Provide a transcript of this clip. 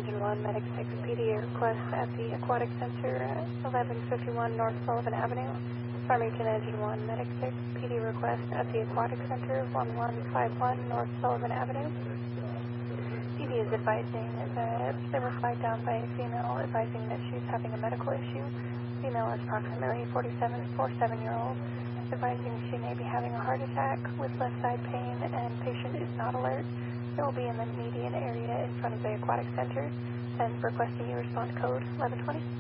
Engine 1, Medic 6, PD request at the Aquatic Center, 1151 North Sullivan Avenue. Farmington Engine 1, Medic 6, PD request at the Aquatic Center, 1151 North Sullivan Avenue. PD is advising that they were flagged down by a female, advising that she's having a medical issue. Female is approximately 47-year-old, advising she may be having a heart attack with left side pain, and patient is not alert. It will be in the median area in front of the Aquatic Center, and requesting you respond to code 1120.